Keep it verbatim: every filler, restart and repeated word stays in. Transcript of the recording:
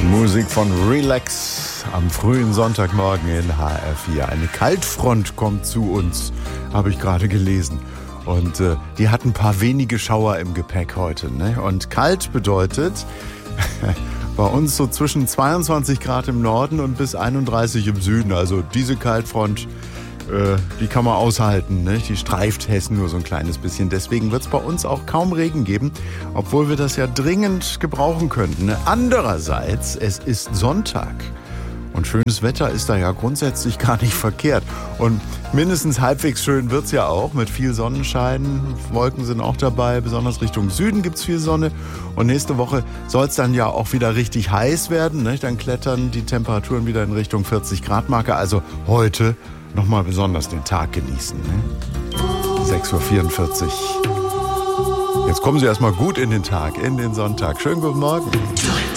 Musik von Relax am frühen Sonntagmorgen in H R vier. Eine Kaltfront kommt zu uns, habe ich gerade gelesen. Und äh, die hat ein paar wenige Schauer im Gepäck heute. Ne? Und kalt bedeutet bei uns so zwischen zweiundzwanzig Grad im Norden und bis einunddreißig im Süden. Also diese Kaltfront, äh, die kann man aushalten. Ne? Die streift Hessen nur so ein kleines bisschen. Deswegen wird es bei uns auch kaum Regen geben, obwohl wir das ja dringend gebrauchen könnten. Ne? Andererseits, es ist Sonntag. Und schönes Wetter ist da ja grundsätzlich gar nicht verkehrt. Und mindestens halbwegs schön wird's ja auch mit viel Sonnenschein. Wolken sind auch dabei, besonders Richtung Süden gibt's viel Sonne. Und nächste Woche soll's dann ja auch wieder richtig heiß werden. Ne? Dann klettern die Temperaturen wieder in Richtung vierzig Grad Marke. Also heute nochmal besonders den Tag genießen. Ne? sechs Uhr vierundvierzig. Jetzt kommen Sie erstmal gut in den Tag, in den Sonntag. Schönen guten Morgen.